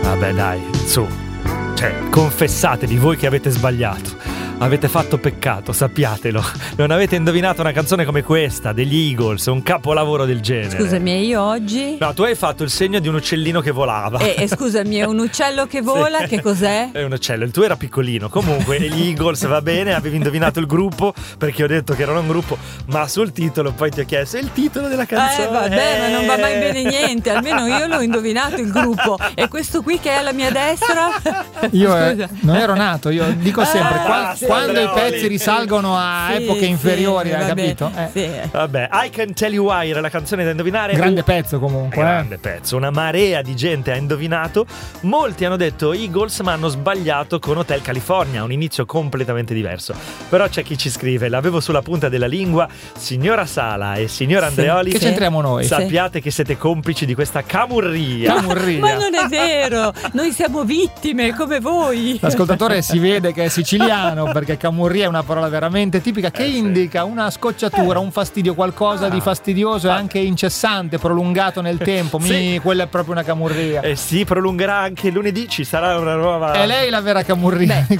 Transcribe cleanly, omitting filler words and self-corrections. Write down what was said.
Vabbè dai, su. Cioè, confessatevi voi che avete sbagliato. Avete fatto peccato, sappiatelo. Non avete indovinato una canzone come questa degli Eagles, un capolavoro del genere. Scusami, io oggi... No, tu hai fatto il segno di un uccellino che volava. Scusami, è un uccello che vola, Sì. che cos'è? È un uccello, il tuo era piccolino. Comunque, gli Eagles va bene, avevi indovinato il gruppo, perché ho detto che era un gruppo, ma sul titolo poi ti ho chiesto, è il titolo della canzone? Vabbè, ma non va mai bene niente, almeno io l'ho indovinato il gruppo. E questo qui che è alla mia destra? Io Scusa. non ero nato, io dico sempre, quando i Andreoli. pezzi risalgono a Sì, epoche inferiori, hai vabbè, capito? sì. Vabbè, I Can Tell You Why era la canzone da indovinare. Grande pezzo comunque. Grande pezzo, una marea di gente ha indovinato. Molti hanno detto Eagles, ma hanno sbagliato con Hotel California, un inizio completamente diverso. Però c'è chi ci scrive, l'avevo sulla punta della lingua, signora Sala e signor Andreoli. Che c'entriamo noi? Sappiate che siete complici di questa camurria. Camurria. Ma non è vero, noi siamo vittime come voi. L'ascoltatore si vede che è siciliano, perché camurria è una parola veramente tipica che indica una scocciatura, un fastidio, qualcosa di fastidioso e anche incessante, prolungato nel tempo. Sì. Quella è proprio una camurria. Si prolungherà anche lunedì, ci sarà una nuova... È lei la vera camurria.